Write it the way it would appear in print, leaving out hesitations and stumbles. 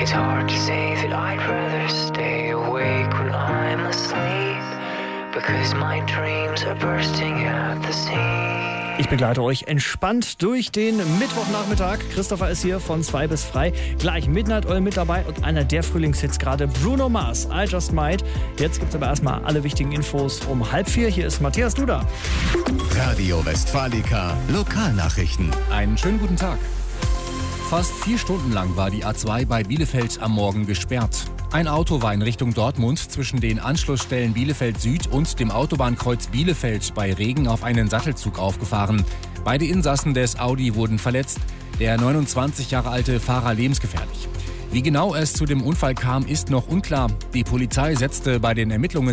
It's hard to say that I'd rather stay awake when I'm asleep, because my dreams are bursting at the seams. Ich begleite euch entspannt durch den Mittwochnachmittag. Christopher ist hier von 2 bis frei. Gleich Midnight Oil mit dabei und einer der Frühlingshits gerade, Bruno Mars, I Just Might. Jetzt gibt es aber erstmal alle wichtigen Infos um 3:30. Hier ist Matthias Duda. Radio Westfalica, Lokalnachrichten. Einen schönen guten Tag. Fast 4 Stunden lang war die A2 bei Bielefeld am Morgen gesperrt. Ein Auto war in Richtung Dortmund zwischen den Anschlussstellen Bielefeld Süd und dem Autobahnkreuz Bielefeld bei Regen auf einen Sattelzug aufgefahren. Beide Insassen des Audi wurden verletzt. Der 29 Jahre alte Fahrer lebensgefährlich. Wie genau es zu dem Unfall kam, ist noch unklar. Die Polizei setzte bei den Ermittlungen